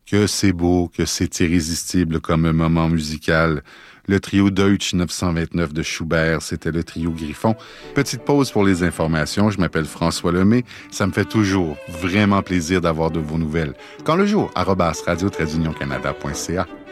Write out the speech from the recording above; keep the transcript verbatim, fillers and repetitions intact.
que c'est beau, que c'est irrésistible comme moment musical. Le trio Deutsch neuf cent vingt-neuf de Schubert, c'était le trio Griffon. Petite pause pour les informations. Je m'appelle François Lemay. Ça me fait toujours vraiment plaisir d'avoir de vos nouvelles. Quand le jour, arobase radio-canada point c a.